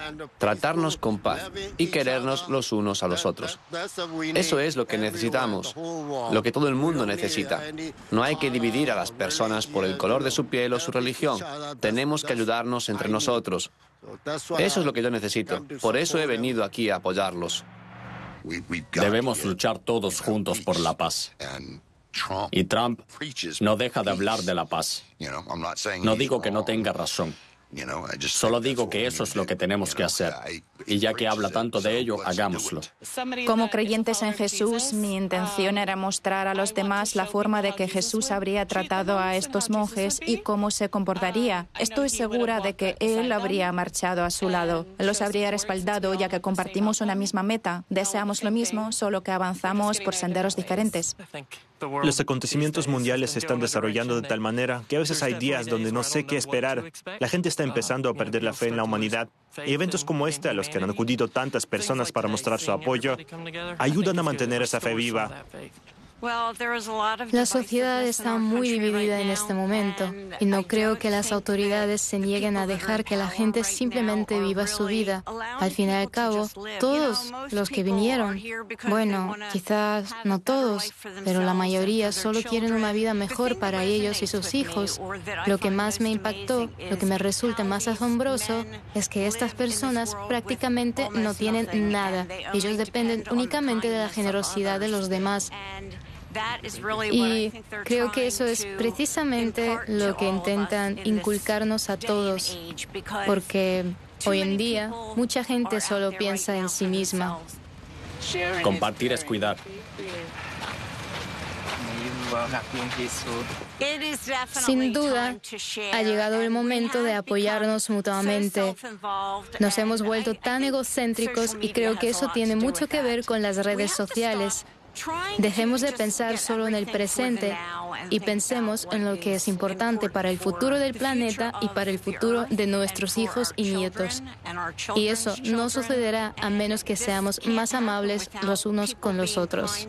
tratarnos con paz y querernos los unos a los otros. Eso es lo que necesitamos, lo que todo el mundo necesita. No hay que dividir a las personas por el color de su piel o su religión. Tenemos que ayudarnos entre nosotros. Eso es lo que yo necesito. Por eso he venido aquí a apoyarlos. Debemos luchar todos juntos por la paz. Y Trump no deja de hablar de la paz. No digo que no tenga razón. Solo digo que eso es lo que tenemos que hacer. Y ya que habla tanto de ello, hagámoslo. Como creyentes en Jesús, mi intención era mostrar a los demás la forma de que Jesús habría tratado a estos monjes y cómo se comportaría. Estoy segura de que Él habría marchado a su lado. Los habría respaldado ya que compartimos una misma meta. Deseamos lo mismo, solo que avanzamos por senderos diferentes. Los acontecimientos mundiales se están desarrollando de tal manera que a veces hay días donde no sé qué esperar. La gente está empezando a perder la fe en la humanidad. Y eventos como este, a los que han acudido tantas personas para mostrar su apoyo, ayudan a mantener esa fe viva. La sociedad está muy dividida en este momento y no creo que las autoridades se nieguen a dejar que la gente simplemente viva su vida. Al fin y al cabo, todos los que vinieron, bueno, quizás no todos, pero la mayoría solo quieren una vida mejor para ellos y sus hijos. Lo que más me impactó, lo que me resulta más asombroso, es que estas personas prácticamente no tienen nada. Ellos dependen únicamente de la generosidad de los demás. Y creo que eso es precisamente lo que intentan inculcarnos a todos, porque hoy en día mucha gente solo piensa en sí misma. Compartir es cuidar. Sin duda, ha llegado el momento de apoyarnos mutuamente. Nos hemos vuelto tan egocéntricos y creo que eso tiene mucho que ver con las redes sociales. Dejemos de pensar solo en el presente y pensemos en lo que es importante para el futuro del planeta y para el futuro de nuestros hijos y nietos. Y eso no sucederá a menos que seamos más amables los unos con los otros.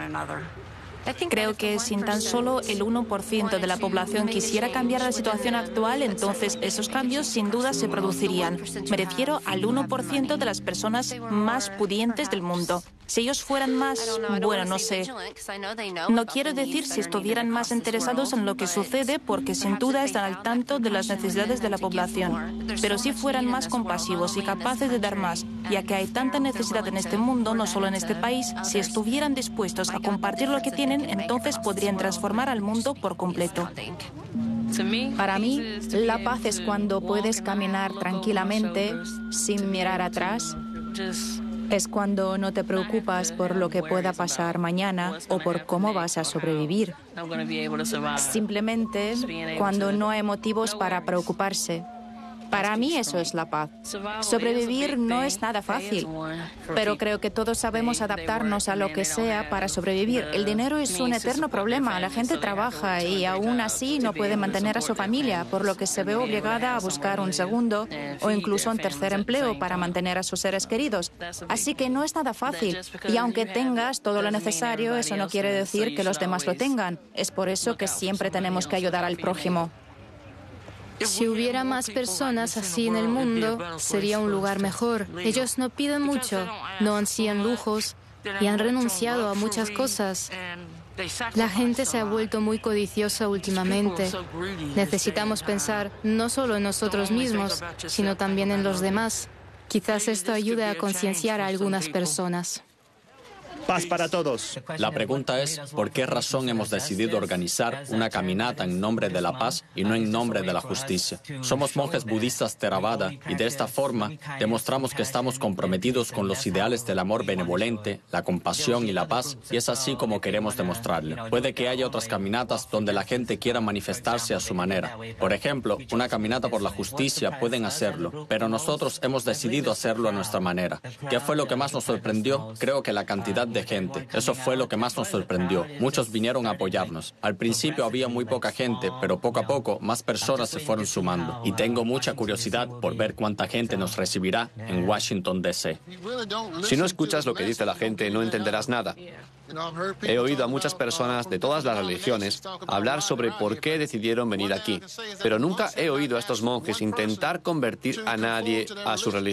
Creo que si tan solo el 1% de la población quisiera cambiar la situación actual, entonces esos cambios sin duda se producirían. Me refiero al 1% de las personas más pudientes del mundo. Si ellos fueran más, bueno, no sé. No quiero decir si estuvieran más interesados en lo que sucede, porque sin duda están al tanto de las necesidades de la población. Pero si fueran más compasivos y capaces de dar más, ya que hay tanta necesidad en este mundo, no solo en este país, si estuvieran dispuestos a compartir lo que tienen, entonces podrían transformar al mundo por completo. Para mí, la paz es cuando puedes caminar tranquilamente, sin mirar atrás. Es cuando no te preocupas por lo que pueda pasar mañana o por cómo vas a sobrevivir. Simplemente cuando no hay motivos para preocuparse. Para mí eso es la paz. Sobrevivir no es nada fácil, pero creo que todos sabemos adaptarnos a lo que sea para sobrevivir. El dinero es un eterno problema. La gente trabaja y aún así no puede mantener a su familia, por lo que se ve obligada a buscar un segundo o incluso un tercer empleo para mantener a sus seres queridos. Así que no es nada fácil. Y aunque tengas todo lo necesario, eso no quiere decir que los demás lo tengan. Es por eso que siempre tenemos que ayudar al prójimo. Si hubiera más personas así en el mundo, sería un lugar mejor. Ellos no piden mucho, no ansían lujos y han renunciado a muchas cosas. La gente se ha vuelto muy codiciosa últimamente. Necesitamos pensar no solo en nosotros mismos, sino también en los demás. Quizás esto ayude a concienciar a algunas personas. Paz para todos. La pregunta es, ¿por qué razón hemos decidido organizar una caminata en nombre de la paz y no en nombre de la justicia? Somos monjes budistas Theravada y de esta forma demostramos que estamos comprometidos con los ideales del amor benevolente, la compasión y la paz, y es así como queremos demostrarlo. Puede que haya otras caminatas donde la gente quiera manifestarse a su manera. Por ejemplo, una caminata por la justicia pueden hacerlo, pero nosotros hemos decidido hacerlo a nuestra manera. ¿Qué fue lo que más nos sorprendió? Creo que la cantidad de gente. Eso fue lo que más nos sorprendió. Muchos vinieron a apoyarnos. Al principio había muy poca gente, pero poco a poco más personas se fueron sumando. Y tengo mucha curiosidad por ver cuánta gente nos recibirá en Washington, D.C. Si no escuchas lo que dice la gente, no entenderás nada. He oído a muchas personas de todas las religiones hablar sobre por qué decidieron venir aquí, pero nunca he oído a estos monjes intentar convertir a nadie a su religión.